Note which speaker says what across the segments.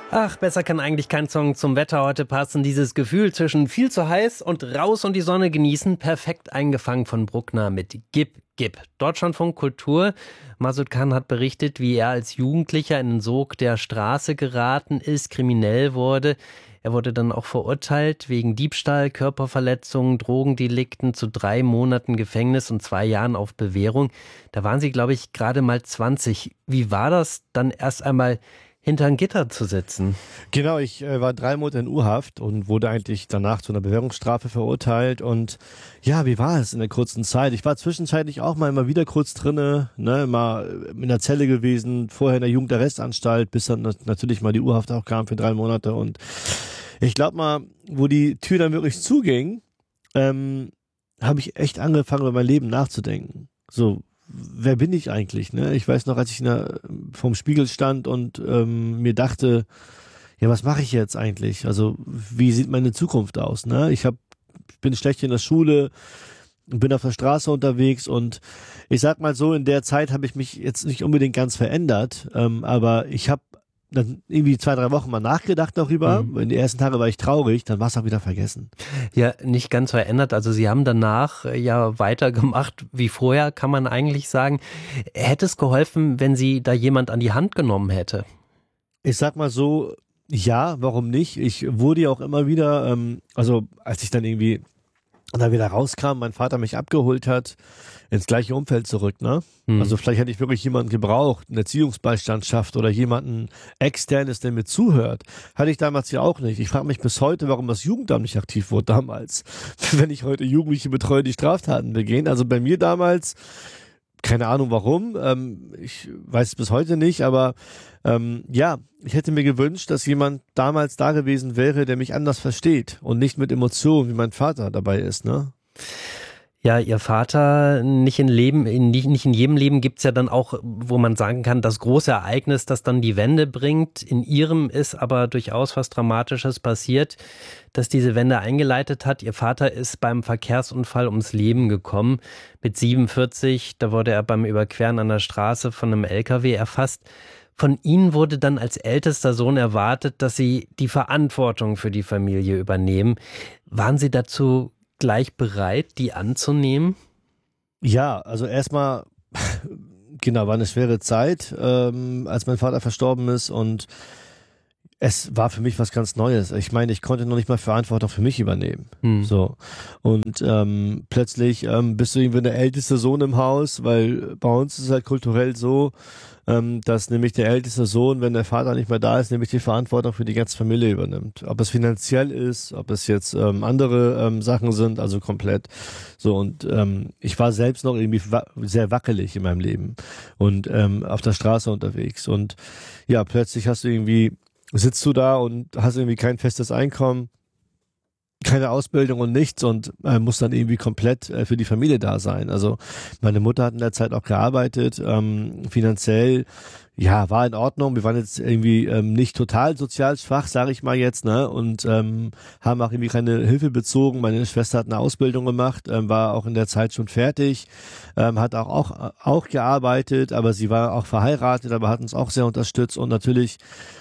Speaker 1: Ach, besser kann eigentlich kein Song zum Wetter heute passen. Dieses Gefühl zwischen viel zu heiß und raus und die Sonne genießen, perfekt eingefangen von Bruckner mit Gib, Gib. Deutschlandfunk Kultur. Masud Khan hat berichtet, wie er als Jugendlicher in den Sog der Straße geraten ist, kriminell wurde. Er wurde dann auch verurteilt wegen Diebstahl, Körperverletzung, Drogendelikten zu 3 Monaten Gefängnis und 2 Jahren auf Bewährung. Da waren Sie, glaube ich, gerade mal 20. Wie war das, dann erst einmal hinter ein Gitter zu sitzen?
Speaker 2: Genau, ich war 3 Monate in U-Haft und wurde eigentlich danach zu einer Bewährungsstrafe verurteilt. Und ja, wie war es in der kurzen Zeit? Ich war zwischenzeitlich auch mal immer wieder kurz drinne, ne, mal in der Zelle gewesen, vorher in der Jugendarrestanstalt, bis dann natürlich mal die U-Haft auch kam für 3 Monate. Und ich glaube mal, wo die Tür dann wirklich zuging, habe ich echt angefangen, über mein Leben nachzudenken. So, wer bin ich eigentlich? Ne? Ich weiß noch, als ich vorm Spiegel stand und mir dachte, ja, was mache ich jetzt eigentlich? Also, wie sieht meine Zukunft aus? Ne? Ich bin schlecht in der Schule, bin auf der Straße unterwegs und ich sag mal so, in der Zeit habe ich mich jetzt nicht unbedingt ganz verändert, aber ich habe dann irgendwie 2, 3 Wochen mal nachgedacht darüber. In den ersten Tagen war ich traurig, dann war es auch wieder vergessen.
Speaker 1: Ja, nicht ganz verändert. Also Sie haben danach ja weitergemacht wie vorher, kann man eigentlich sagen. Hätte es geholfen, wenn Sie da jemand an die Hand genommen hätte?
Speaker 2: Ich sag mal so, ja, warum nicht? Ich wurde ja auch immer wieder, also als ich dann irgendwie da wieder rauskam, mein Vater mich abgeholt hat, ins gleiche Umfeld zurück, ne? Also vielleicht hätte ich wirklich jemanden gebraucht, einen Erziehungsbeistand schafft oder jemanden externes, der mir zuhört. Hatte ich damals ja auch nicht. Ich frage mich bis heute, warum das Jugendamt nicht aktiv wurde damals. Wenn ich heute Jugendliche betreue, die Straftaten begehen. Also bei mir damals, keine Ahnung warum, ich weiß es bis heute nicht, aber ja, ich hätte mir gewünscht, dass jemand damals da gewesen wäre, der mich anders versteht und nicht mit Emotionen, wie mein Vater dabei ist, ne?
Speaker 1: Ja, Ihr Vater, nicht in jedem Leben gibt's ja dann auch, wo man sagen kann, das große Ereignis, das dann die Wende bringt. In Ihrem ist aber durchaus was Dramatisches passiert, das diese Wende eingeleitet hat. Ihr Vater ist beim Verkehrsunfall ums Leben gekommen. Mit 47, da wurde er beim Überqueren an der Straße von einem LKW erfasst. Von Ihnen wurde dann als ältester Sohn erwartet, dass Sie die Verantwortung für die Familie übernehmen. Waren Sie dazu gleich bereit, die anzunehmen?
Speaker 2: Ja, also erstmal, genau, war eine schwere Zeit, als mein Vater verstorben ist und es war für mich was ganz Neues. Ich meine, ich konnte noch nicht mal Verantwortung für mich übernehmen. So. Und plötzlich bist du irgendwie der älteste Sohn im Haus, weil bei uns ist es halt kulturell so, dass nämlich der älteste Sohn, wenn der Vater nicht mehr da ist, nämlich die Verantwortung für die ganze Familie übernimmt. Ob es finanziell ist, ob es jetzt andere Sachen sind, also komplett. So, und ich war selbst noch irgendwie sehr wackelig in meinem Leben und auf der Straße unterwegs. Und ja, plötzlich sitzt du da und hast irgendwie kein festes Einkommen, keine Ausbildung und nichts und musst dann irgendwie komplett für die Familie da sein. Also meine Mutter hat in der Zeit auch gearbeitet, finanziell, ja, war in Ordnung. Wir waren jetzt irgendwie nicht total sozial schwach, sage ich mal jetzt, ne, und haben auch irgendwie keine Hilfe bezogen. Meine Schwester hat eine Ausbildung gemacht, war auch in der Zeit schon fertig, hat auch gearbeitet, aber sie war auch verheiratet, aber hat uns auch sehr unterstützt und natürlich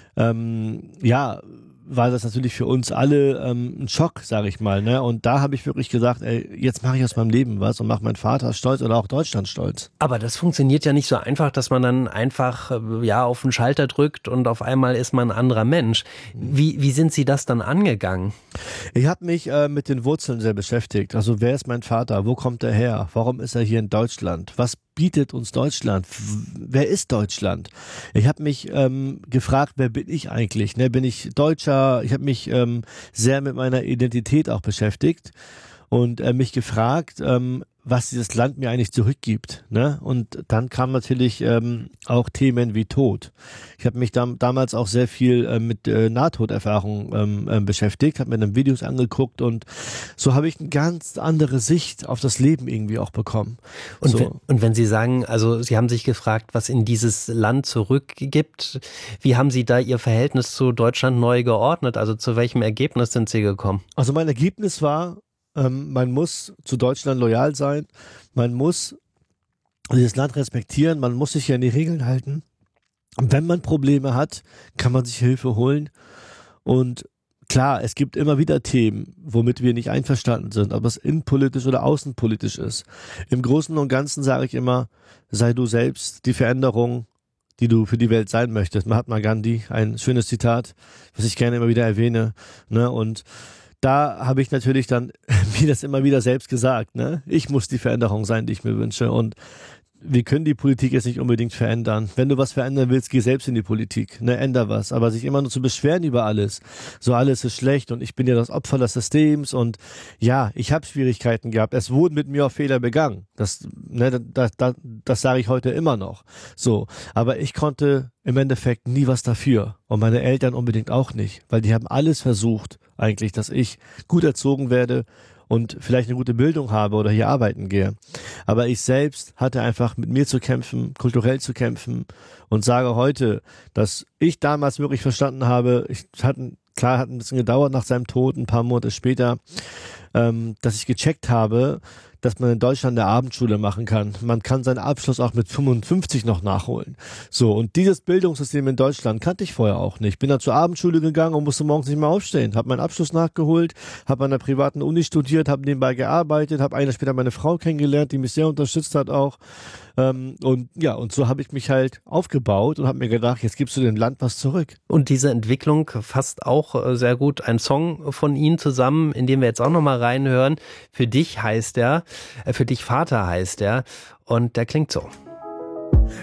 Speaker 2: ja, war das natürlich für uns alle ein Schock, sage ich mal, ne? Und da habe ich wirklich gesagt, ey, jetzt mache ich aus meinem Leben was und mache meinen Vater stolz oder auch Deutschland stolz.
Speaker 1: Aber das funktioniert ja nicht so einfach, dass man dann einfach ja auf den Schalter drückt und auf einmal ist man ein anderer Mensch. Wie sind Sie das dann angegangen?
Speaker 2: Ich habe mich mit den Wurzeln sehr beschäftigt. Also wer ist mein Vater? Wo kommt er her? Warum ist er hier in Deutschland? Was bietet uns Deutschland? Wer ist Deutschland? Ich habe mich gefragt, wer bin ich eigentlich? Ne? Bin ich Deutscher? Ich habe mich sehr mit meiner Identität auch beschäftigt und mich gefragt, was dieses Land mir eigentlich zurückgibt. Ne? Und dann kamen natürlich auch Themen wie Tod. Ich habe mich damals auch sehr viel mit Nahtoderfahrung beschäftigt, habe mir dann Videos angeguckt und so habe ich eine ganz andere Sicht auf das Leben irgendwie auch bekommen.
Speaker 1: Und,
Speaker 2: So.
Speaker 1: wenn Sie sagen, also Sie haben sich gefragt, was in dieses Land zurückgibt, wie haben Sie da Ihr Verhältnis zu Deutschland neu geordnet? Also zu welchem Ergebnis sind Sie gekommen?
Speaker 2: Also mein Ergebnis war, man muss zu Deutschland loyal sein, man muss dieses Land respektieren, man muss sich ja an die Regeln halten Und wenn man Probleme hat, kann man sich Hilfe holen. Und klar, es gibt immer wieder Themen, womit wir nicht einverstanden sind, ob es innenpolitisch oder außenpolitisch ist. Im Großen und Ganzen sage ich immer, sei du selbst die Veränderung, die du für die Welt sein möchtest. Mahatma Gandhi, ein schönes Zitat, was ich gerne immer wieder erwähne. Ne? Und da habe ich natürlich dann mir das immer wieder selbst gesagt. Ne? Ich muss die Veränderung sein, die ich mir wünsche. Und wir können die Politik jetzt nicht unbedingt verändern. Wenn du was verändern willst, geh selbst in die Politik. Ne, änder was. Aber sich immer nur zu beschweren über alles. So alles ist schlecht und ich bin ja das Opfer des Systems und ja, ich habe Schwierigkeiten gehabt. Es wurden mit mir auch Fehler begangen. Das sage ich heute immer noch. So. Aber ich konnte im Endeffekt nie was dafür. Und meine Eltern unbedingt auch nicht. Weil die haben alles versucht, eigentlich, dass ich gut erzogen werde und vielleicht eine gute Bildung habe oder hier arbeiten gehe. Aber ich selbst hatte einfach mit mir zu kämpfen, kulturell zu kämpfen und sage heute, dass ich damals wirklich verstanden habe, hat ein bisschen gedauert nach seinem Tod, ein paar Monate später, dass ich gecheckt habe, dass man in Deutschland eine Abendschule machen kann. Man kann seinen Abschluss auch mit 55 noch nachholen. So, und dieses Bildungssystem in Deutschland kannte ich vorher auch nicht. Bin dann zur Abendschule gegangen und musste morgens nicht mehr aufstehen. Habe meinen Abschluss nachgeholt, habe an einer privaten Uni studiert, habe nebenbei gearbeitet, habe ein Jahr später meine Frau kennengelernt, die mich sehr unterstützt hat auch. Und so habe ich mich halt aufgebaut und habe mir gedacht, jetzt gibst du dem Land was zurück.
Speaker 1: Und diese Entwicklung fasst auch sehr gut ein Song von Ihnen zusammen, in den wir jetzt auch nochmal reinhören. Für dich heißt er, für dich Vater heißt er und der klingt so.